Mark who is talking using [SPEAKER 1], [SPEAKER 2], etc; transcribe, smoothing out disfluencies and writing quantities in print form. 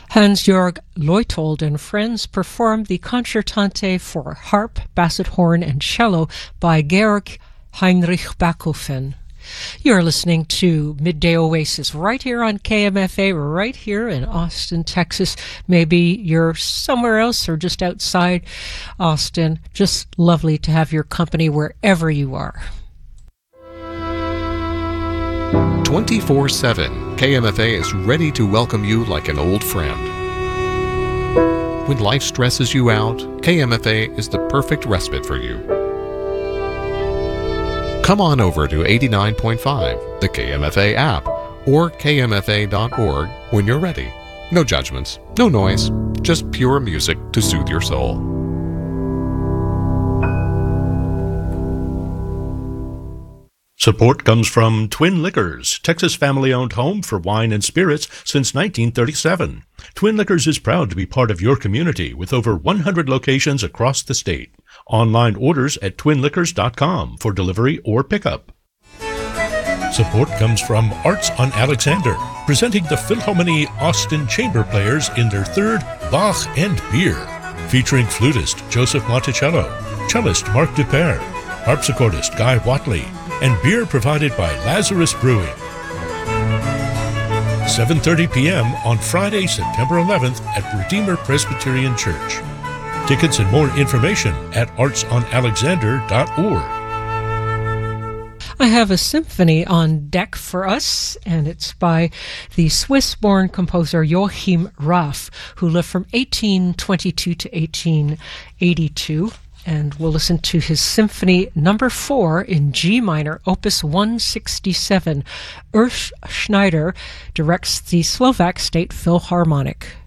[SPEAKER 1] Hans-Jörg Leutold and Friends performed the Concertante for harp, basset horn, and cello by Georg Heinrich Bachofen. You're listening to Midday Oasis right here on KMFA, right here in Austin, Texas. Maybe you're somewhere else or just outside Austin. Just lovely to have your company wherever you are.
[SPEAKER 2] 24/7, KMFA is ready to welcome you like an old friend. When life stresses you out, KMFA is the perfect respite for you. Come on over to 89.5, the KMFA app, or kmfa.org when you're ready. No judgments, no noise, just pure music to soothe your soul.
[SPEAKER 3] Support comes from Twin Liquors, Texas family-owned home for wine and spirits since 1937. Twin Liquors is proud to be part of your community with over 100 locations across the state. Online orders at twinliquors.com for delivery or pickup. Support comes from Arts on Alexander, presenting the Philharmonie Austin Chamber Players in their third Bach and Beer, featuring flutist Joseph Monticello, cellist Mark Dupere, harpsichordist Guy Watley, and beer provided by Lazarus Brewing. 7:30 p.m. on Friday, September 11th at Redeemer Presbyterian Church. Tickets and more information at artsonalexander.org.
[SPEAKER 1] I have a symphony on deck for us, and it's by the Swiss-born composer Joachim Raff, who lived from 1822 to 1882. And we'll listen to his Symphony Number 4 in G minor, Opus 167. Urs Schneider directs the Slovak State Philharmonic.